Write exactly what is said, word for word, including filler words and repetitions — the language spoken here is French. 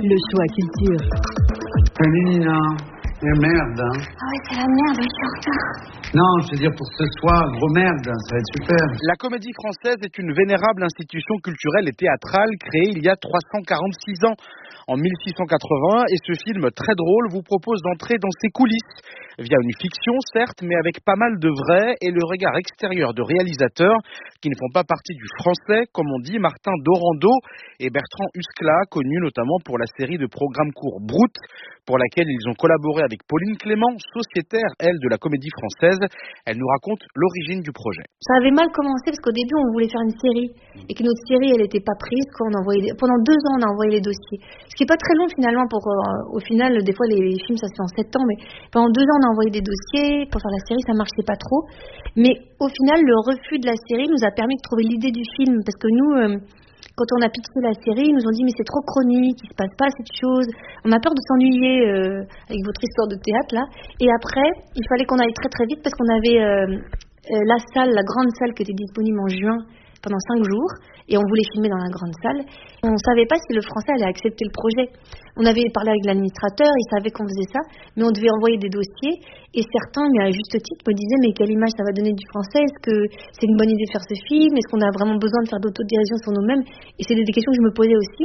Le choix culture. Nina, et merde, hein. Ah ouais, c'est la merde, je suis en retard. Non, je veux dire pour ce soir, gros merde, ça va être super. La Comédie Française est une vénérable institution culturelle et théâtrale créée il y a trois cent quarante-six ans, en mille six cent quatre-vingts, et ce film très drôle vous propose d'entrer dans ses coulisses, via une fiction certes, mais avec pas mal de vrai et le regard extérieur de réalisateurs qui ne font pas partie du français, comme on dit Martin Dorando et Bertrand Huskla, connus notamment pour la série de programmes courts Brut, pour laquelle ils ont collaboré avec Pauline Clément, sociétaire, elle, de la Comédie Française. Elle nous raconte l'origine du projet. Ça avait mal commencé parce qu'au début on voulait faire une série et que notre série elle était pas prise, quoi. On envoyait des... pendant deux ans on a envoyé les dossiers, ce qui est pas très long finalement pour euh, au final des fois les films ça se fait en sept ans, mais pendant deux ans on a envoyé des dossiers pour faire la série, ça marchait pas trop, mais au final le refus de la série nous a permis de trouver l'idée du film parce que nous euh, quand on a pitché la série, ils nous ont dit mais c'est trop chronique, il se passe pas cette chose, on a peur de s'ennuyer euh, avec votre histoire de théâtre là. Et après, il fallait qu'on aille très très vite parce qu'on avait euh, euh, la salle, la grande salle qui était disponible en juin pendant cinq jours et on voulait filmer dans la grande salle. On ne savait pas si le français allait accepter le projet. On avait parlé avec l'administrateur, il savait qu'on faisait ça, mais on devait envoyer des dossiers et certains, mais à juste titre, me disaient mais quelle image ça va donner du français, est-ce que c'est une bonne idée de faire ce film, est-ce qu'on a vraiment besoin de faire d'autodirision sur nous-mêmes, et c'est des questions que je me posais aussi.